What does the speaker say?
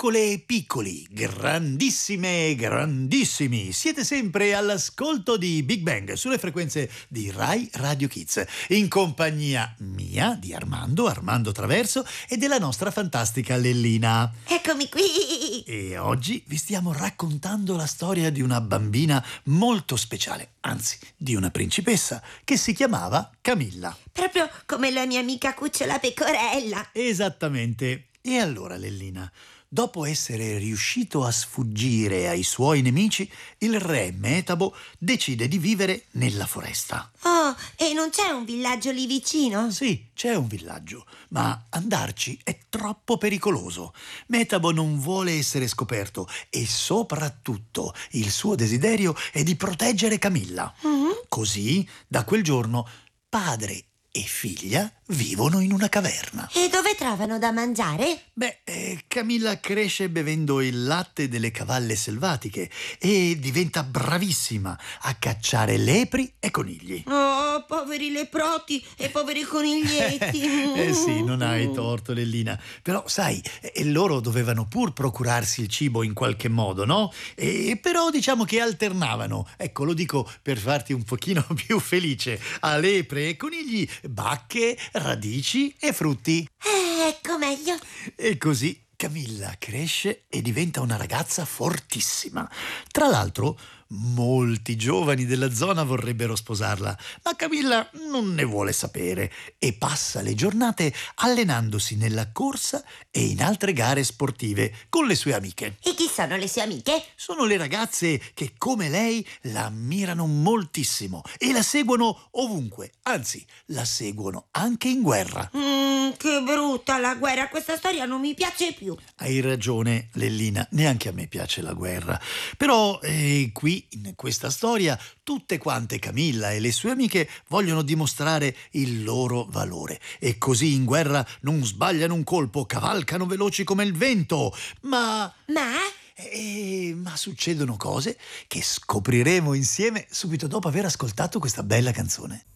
Piccole e piccoli, grandissime e grandissimi, siete sempre all'ascolto di Big Bang sulle frequenze di Rai Radio Kids, in compagnia mia, di Armando Traverso e della nostra fantastica Lellina. Eccomi qui! E oggi vi stiamo raccontando la storia di una bambina molto speciale, anzi, di una principessa che si chiamava Camilla. Proprio come la mia amica Cucciola Pecorella. Esattamente. E allora, Lellina, dopo essere riuscito a sfuggire ai suoi nemici, il re Metabo decide di vivere nella foresta. Oh, e non c'è un villaggio lì vicino? Sì, c'è un villaggio, ma andarci è troppo pericoloso. Metabo non vuole essere scoperto e soprattutto il suo desiderio è di proteggere Camilla. Così, da quel giorno, padre e figlia vivono in una caverna. E dove trovano da mangiare? Camilla cresce bevendo il latte delle cavalle selvatiche e diventa bravissima a cacciare lepri e conigli. Oh, poveri leproti e poveri coniglietti. Sì, non hai torto, Lellina. Però, sai, loro dovevano pur procurarsi il cibo in qualche modo, no? Però diciamo che alternavano, ecco, lo dico per farti un pochino più felice, a lepre e conigli, bacche, radici e frutti. Ecco meglio. E così Camilla cresce e diventa una ragazza fortissima. Tra l'altro, molti giovani della zona vorrebbero sposarla, ma Camilla non ne vuole sapere e passa le giornate allenandosi nella corsa e in altre gare sportive con le sue amiche. E chi sono le sue amiche? Sono le ragazze che, come lei, la ammirano moltissimo e la seguono ovunque, anzi, la seguono anche in guerra. Che brutta la guerra, questa storia non mi piace più. Hai ragione, Lellina, neanche a me piace la guerra. Però qui, in questa storia, tutte quante Camilla e le sue amiche vogliono dimostrare il loro valore. E così in guerra non sbagliano un colpo, cavalcano veloci come il vento. Ma succedono cose che scopriremo insieme subito dopo aver ascoltato questa bella canzone.